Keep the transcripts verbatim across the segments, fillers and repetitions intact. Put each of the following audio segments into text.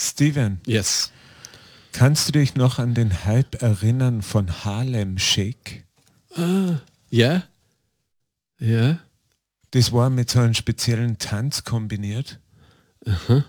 Steven, Yes. kannst du dich noch an den Hype erinnern von Harlem Shake? Ah, ja. Ja. Das war mit so einem speziellen Tanz kombiniert. Aha.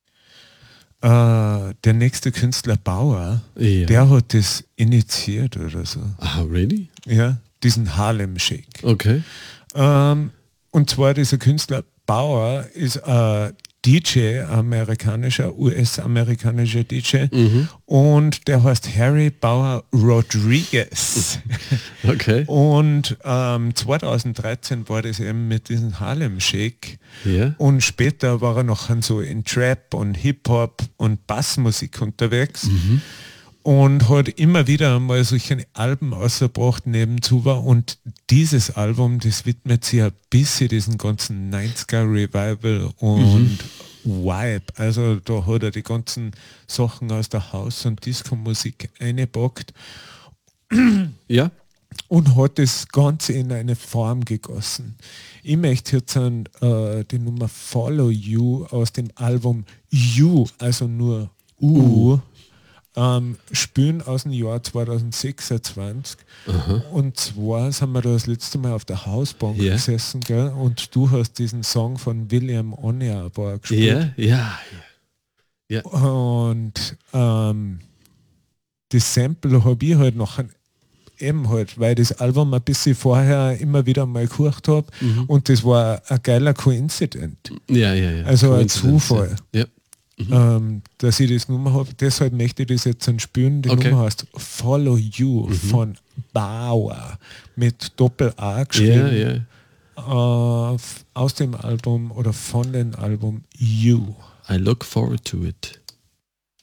Äh, der nächste Künstler Bauer, Ja. der hat das initiiert oder so. Ah, really? Ja, diesen Harlem Shake. Okay. Ähm, und zwar dieser Künstler Bauer ist ein D J, amerikanischer, U S-amerikanischer D J, Mhm. und der heißt Harry Bauer Rodriguez. Okay. Und ähm, zweitausenddreizehn war das eben mit diesem Harlem Shake. Ja. Und später war er noch so in Trap und Hip-Hop und Bassmusik unterwegs. Mhm. Und hat immer wieder mal solche Alben ausgebracht nebenzu war. Und dieses Album, das widmet sich ein bisschen diesen ganzen neunziger Revival und mhm. Vibe. Also da hat er die ganzen Sachen aus der House- und Disco-Musik eingepackt. Ja. Und hat das Ganze in eine Form gegossen. Ich möchte jetzt an, äh, die Nummer Follow You aus dem Album You, also nur U, uh. ähm, spielen aus dem Jahr zweitausendsechsundzwanzig. Aha. Und zwar sind wir da das letzte Mal auf der Hausbank Yeah. gesessen, gell? Und du hast diesen Song von William Onyeabor gespielt. Ja, ja. Ja. Und ähm, das Sample habe ich halt noch eben halt, weil das Album ein bisschen vorher immer wieder mal gehört habe, mhm. und das war ein geiler Coincident. Ja, ja, ja. Also ein Zufall, ja. Ja. Mhm. ähm, dass ich das Nummer habe. Deshalb möchte ich das jetzt dann spielen. Die Okay. Nummer heißt Follow You, mhm. von Bauer mit Doppel-A geschrieben. Ja, ja. Äh, aus dem Album oder von dem Album You. I look forward to it.